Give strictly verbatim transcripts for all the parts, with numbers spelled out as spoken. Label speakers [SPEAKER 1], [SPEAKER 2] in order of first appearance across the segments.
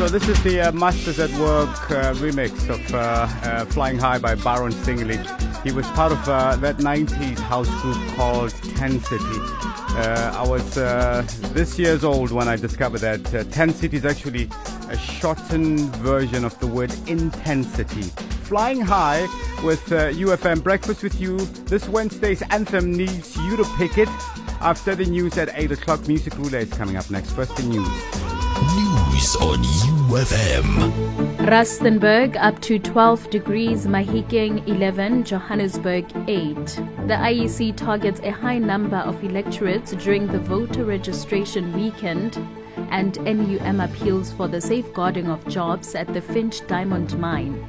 [SPEAKER 1] So this is the uh, Masters at Work uh, remix of uh, uh, Flying High by Baron Singly. He was part of uh, that nineties house group called Ten City. Uh, I was uh, this years old when I discovered that uh, Ten City is actually a shortened version of the word intensity. Flying High with uh, U F M Breakfast with You. This Wednesday's anthem needs you to pick it. After the news at eight o'clock, Music Roulette is coming up next. First the news.
[SPEAKER 2] News on U F M.
[SPEAKER 3] Rustenburg up to twelve degrees, Mahikeng eleven, Johannesburg eight. The I E C targets a high number of electorates during the voter registration weekend, and N U M appeals for the safeguarding of jobs at the Finch Diamond Mine.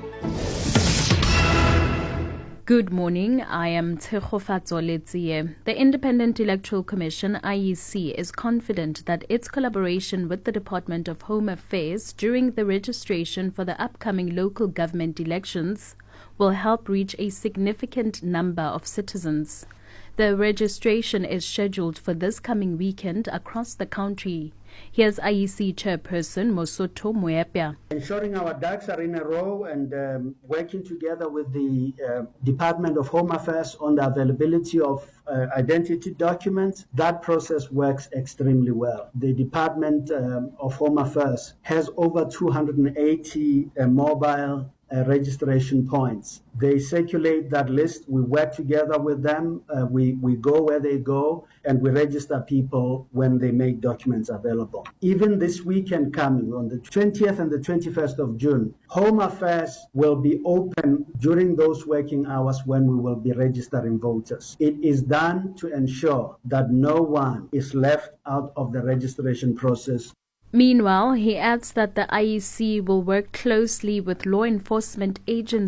[SPEAKER 3] Good morning, I am Tshegofatso Letsie. The Independent Electoral Commission, I E C, is confident that its collaboration with the Department of Home Affairs during the registration for the upcoming local government elections will help reach a significant number of citizens. The registration is scheduled for this coming weekend across the country. Here's I E C Chairperson Mosotho Moepya.
[SPEAKER 4] Ensuring our ducks are in a row and um, working together with the uh, Department of Home Affairs on the availability of uh, identity documents, that process works extremely well. The Department um, of Home Affairs has over two hundred eighty uh, mobile Uh, registration points. They circulate that list. We work together with them. Uh, we, we go where they go, and we register people when they make documents available. Even this weekend coming, on the twentieth and the twenty-first of June, Home Affairs will be open during those working hours when we will be registering voters. It is done to ensure that no one is left out of the registration process.
[SPEAKER 3] Meanwhile, he adds that the I E C will work closely with law enforcement agencies